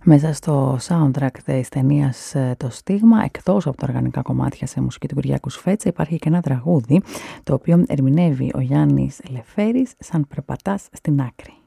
Μέσα στο soundtrack της ταινίας «Το Στίγμα», εκτός από τα οργανικά κομμάτια σε μουσική του Κυριάκου Σφέτσα, υπάρχει και ένα τραγούδι το οποίο ερμηνεύει ο Γιάννης Λεφέρης σαν «Περπατάς στην άκρη».